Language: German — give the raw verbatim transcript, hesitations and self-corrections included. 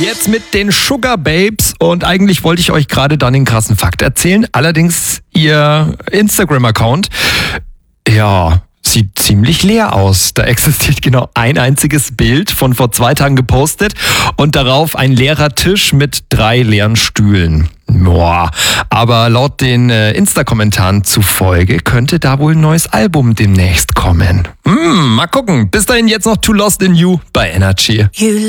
Jetzt mit den Sugar Babes und eigentlich wollte ich euch gerade dann den krassen Fakt erzählen. Allerdings ihr Instagram-Account, ja, sieht ziemlich leer aus. Da existiert genau ein einziges Bild von vor zwei Tagen gepostet und darauf ein leerer Tisch mit drei leeren Stühlen. Boah. Aber laut den äh, Insta-Kommentaren zufolge könnte da wohl ein neues Album demnächst kommen. Hm, mal gucken. Bis dahin jetzt noch Too Lost in You bei Energy. You